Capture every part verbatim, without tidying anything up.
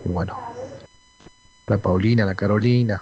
y bueno, la Paulina, la Carolina,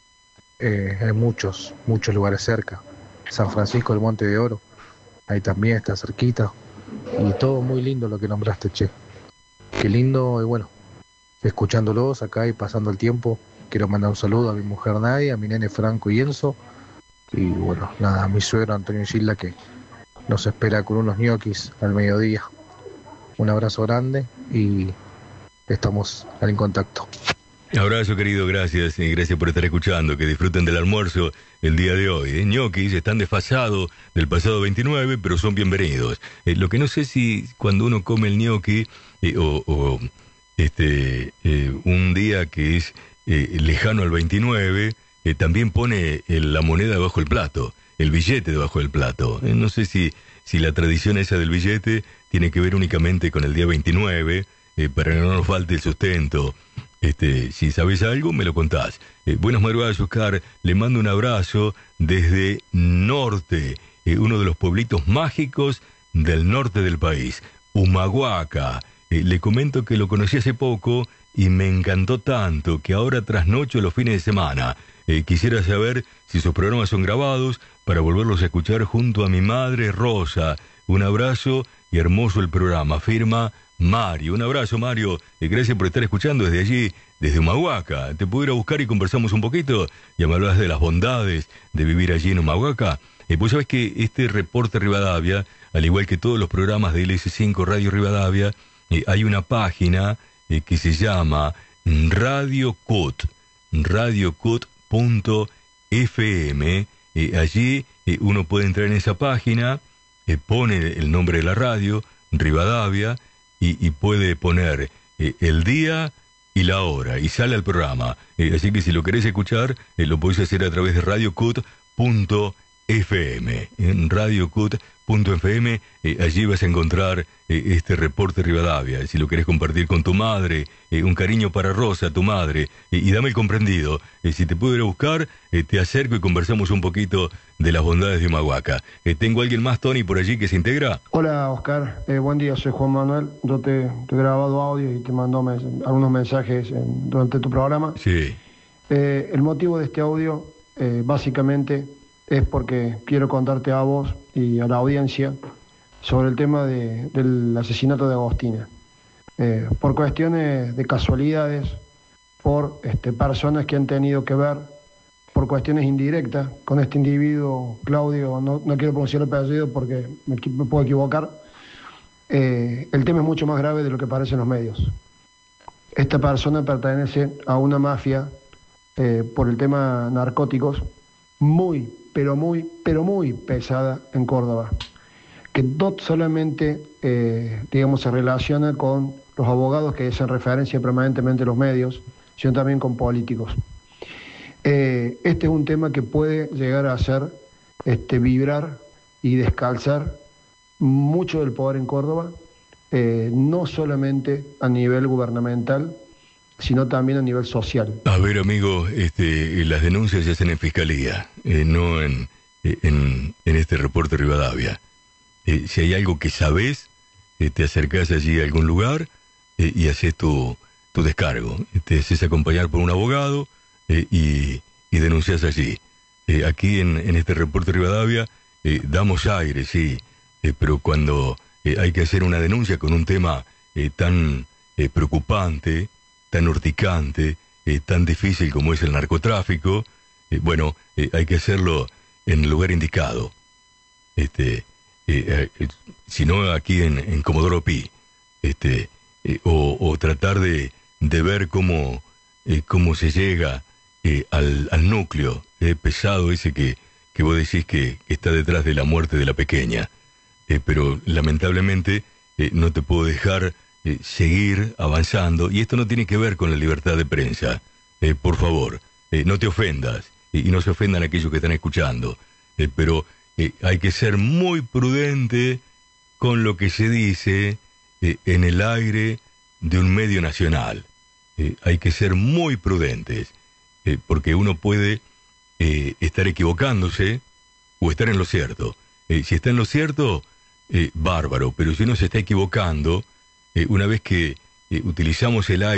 eh, hay muchos, muchos lugares cerca. San Francisco del Monte de Oro, ahí también está cerquita. Y todo muy lindo lo que nombraste, che. Qué lindo, y bueno, escuchándolos acá y pasando el tiempo, quiero mandar un saludo a mi mujer Nadia, a mi nene Franco y Enzo, y bueno, nada, a mi suegro Antonio Gilda que nos espera con unos ñoquis al mediodía. Un abrazo grande y estamos en contacto. Abrazo, querido, gracias, y gracias por estar escuchando, que disfruten del almuerzo el día de hoy. ¿eh? Ñoquis están desfasados del pasado veintinueve, pero son bienvenidos. Eh, lo que no sé si cuando uno come el ñoqui, eh, o, o este eh, un día que es eh, lejano al veintinueve, eh, también pone eh, la moneda debajo del plato, el billete debajo del plato. Eh, no sé si, si la tradición esa del billete tiene que ver únicamente con el día veintinueve, eh, para que no nos falte el sustento. Este, si sabes algo, me lo contás. Eh, buenas madrugadas, Oscar. Le mando un abrazo desde Norte, eh, uno de los pueblitos mágicos del norte del país, Humahuaca. Eh, le comento que lo conocí hace poco y me encantó tanto que ahora trasnocho los fines de semana. Eh, quisiera saber si sus programas son grabados para volverlos a escuchar junto a mi madre Rosa. Un abrazo y hermoso el programa. Firma Mario. Un abrazo, Mario. Eh, gracias por estar escuchando desde allí, desde Humahuaca. Te puedo ir a buscar y conversamos un poquito. Ya me hablas de las bondades de vivir allí en Humahuaca. Eh, pues sabes que este reporte Rivadavia, al igual que todos los programas de L S cinco Radio Rivadavia, eh, hay una página eh, que se llama Radio Cut, radio cut punto f m. Eh, allí eh, uno puede entrar en esa página, eh, pone el nombre de la radio, Rivadavia, Y, y puede poner eh, el día y la hora y sale al programa. Eh, así que si lo querés escuchar, eh, lo podés hacer a través de radio cut punto f m. En radio cut punto f m, eh, allí vas a encontrar eh, este reporte Rivadavia. Si lo querés compartir con tu madre, eh, un cariño para Rosa, tu madre, eh, y dame el comprendido. Eh, si te puedo ir a buscar, eh, te acerco y conversamos un poquito de las bondades de Humahuaca. Eh, ¿Tengo alguien más, Tony, por allí que se integra? Hola, Oscar. Eh, buen día, soy Juan Manuel. Yo te, te he grabado audio y te mando mes, algunos mensajes en, durante tu programa. Sí. Eh, el motivo de este audio, eh, básicamente, es porque quiero contarte a vos y a la audiencia sobre el tema de, del asesinato de Agostina. Eh, por cuestiones de casualidades, por este, personas que han tenido que ver, por cuestiones indirectas, con este individuo, Claudio, no, no quiero pronunciar el apellido porque me, me puedo equivocar, eh, el tema es mucho más grave de lo que parece en los medios. Esta persona pertenece a una mafia eh, por el tema narcóticos muy, pero muy, pero muy pesada en Córdoba, que no solamente, eh, digamos, se relaciona con los abogados que hacen referencia permanentemente a los medios, sino también con políticos. Eh, este es un tema que puede llegar a hacer este, vibrar y descalzar mucho del poder en Córdoba, eh, no solamente a nivel gubernamental, sino también a nivel social. A ver, amigo, este, las denuncias se hacen en Fiscalía, eh, no en, en, en este reporte Rivadavia. Eh, si hay algo que sabés, eh, te acercás allí a algún lugar eh, y haces tu, tu descargo. Te haces acompañar por un abogado eh, y, y denunciás allí. Eh, aquí en, en este reporte Rivadavia eh, damos aire, sí, eh, pero cuando eh, hay que hacer una denuncia con un tema eh, tan eh, preocupante, tan urticante, eh, tan difícil como es el narcotráfico, eh, bueno, eh, hay que hacerlo en el lugar indicado. Este, eh, eh, si no aquí en, en Comodoro Pi, este, eh, o, o tratar de, de ver cómo, eh, cómo se llega eh, al, al núcleo eh, pesado ese que, que vos decís que, que está detrás de la muerte de la pequeña. Eh, pero lamentablemente eh, no te puedo dejar Eh, seguir avanzando, y esto no tiene que ver con la libertad de prensa. Eh, por favor, eh, no te ofendas, y, y no se ofendan aquellos que están escuchando, eh, pero eh, hay que ser muy prudente con lo que se dice eh, en el aire de un medio nacional. Eh, hay que ser muy prudentes, eh, porque uno puede eh, estar equivocándose o estar en lo cierto. Eh, si está en lo cierto, eh, bárbaro, pero si uno se está equivocando, Eh, una vez que eh, utilizamos el aire